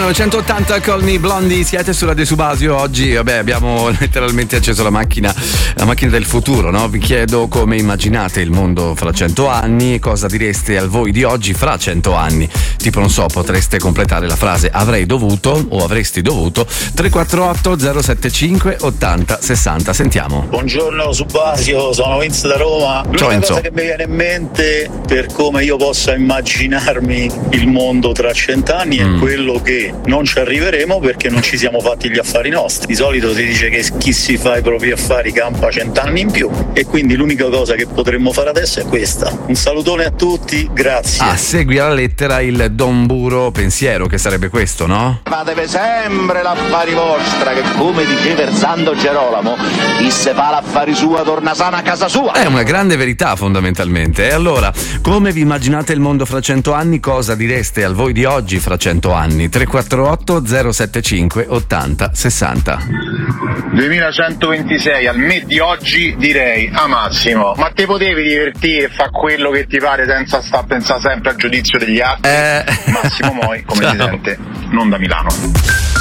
1980 Call Me Blondie, siete su Radio Subasio. Oggi abbiamo letteralmente acceso la macchina del futuro, no? Vi chiedo come immaginate il mondo fra 100 anni, cosa direste al voi di oggi fra 100 anni. Tipo, non so, potreste completare la frase avrei dovuto o avresti dovuto. 348 075 80 60. Sentiamo. Buongiorno Subasio, sono Vince da Roma. Ciao Enzo. Cosa che mi viene in mente per come io possa immaginarmi il mondo tra 100 anni è quello che non ci arriveremo perché non ci siamo fatti gli affari nostri. Di solito si dice che chi si fa i propri affari campa 100 anni in più, e quindi l'unica cosa che potremmo fare adesso è questa. Un salutone a tutti, grazie. Segui alla lettera il Don Buro pensiero, che sarebbe questo, no? Fatevi sempre l'affari vostra, che come diceva il santo Gerolamo, chi se fa l'affari sua torna sana a casa sua. È una grande verità fondamentalmente. E allora, come vi immaginate il mondo fra 100 anni? Cosa direste al voi di oggi fra 100 anni? 348 075 80 60. 2126, al me di oggi direi a Massimo: ma te potevi divertire e fa quello che ti pare senza sta a pensare sempre al giudizio degli altri? Massimo Moi, come si sente, non da Milano.